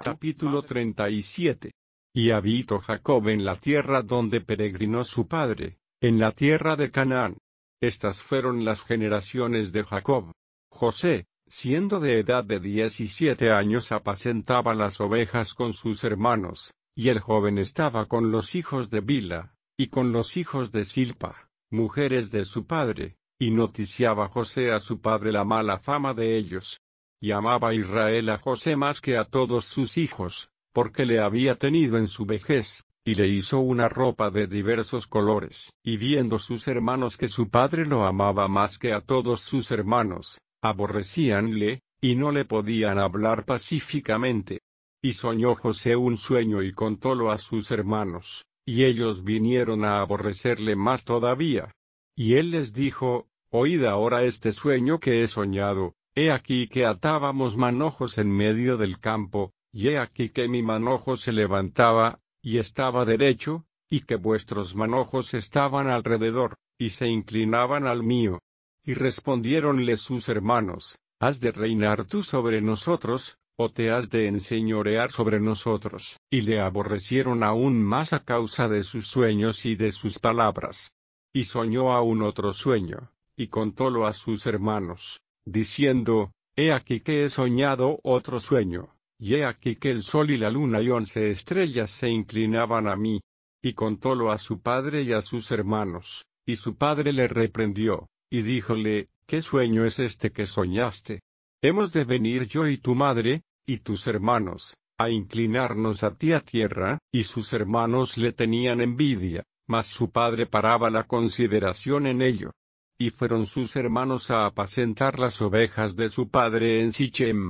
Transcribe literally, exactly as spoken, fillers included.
Capítulo treinta y siete. Y habitó Jacob en la tierra donde peregrinó su padre, en la tierra de Canaán. Estas fueron las generaciones de Jacob. José, siendo de edad de diecisiete años, apacentaba las ovejas con sus hermanos, y el joven estaba con los hijos de Bila, y con los hijos de Silpa, mujeres de su padre, y noticiaba José a su padre la mala fama de ellos. Y amaba Israel a José más que a todos sus hijos, porque le había tenido en su vejez, y le hizo una ropa de diversos colores. Y viendo sus hermanos que su padre lo amaba más que a todos sus hermanos, aborrecíanle, y no le podían hablar pacíficamente. Y soñó José un sueño y contólo a sus hermanos, y ellos vinieron a aborrecerle más todavía. Y él les dijo: Oíd ahora este sueño que he soñado. He aquí que atábamos manojos en medio del campo, y he aquí que mi manojo se levantaba, y estaba derecho, y que vuestros manojos estaban alrededor, y se inclinaban al mío. Y respondiéronle sus hermanos: ¿Has de reinar tú sobre nosotros, o te has de enseñorear sobre nosotros? Y le aborrecieron aún más a causa de sus sueños y de sus palabras. Y soñó aún otro sueño, y contólo a sus hermanos, diciendo: He aquí que he soñado otro sueño, y he aquí que el sol y la luna y once estrellas se inclinaban a mí. Y contólo a su padre y a sus hermanos, y su padre le reprendió, y díjole: ¿Qué sueño es este que soñaste? ¿Hemos de venir yo y tu madre, y tus hermanos, a inclinarnos a ti a tierra? Y sus hermanos le tenían envidia, mas su padre paraba la consideración en ello. Y fueron sus hermanos a apacentar las ovejas de su padre en Sichem.